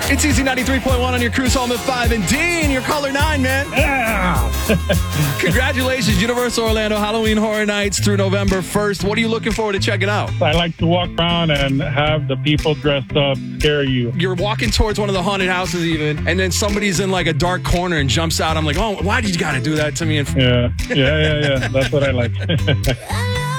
It's Easy 93.1 on your cruise home at 5. And Dean, you're caller 9, man. Yeah. Congratulations, Universal Orlando Halloween Horror Nights through November 1st. What are you looking forward to checking out? I like to walk around and have the people dressed up scare you. You're walking towards one of the haunted houses even, and then somebody's in like a dark corner and jumps out. I'm like, oh, why did you got to do that to me? Yeah. That's what I like.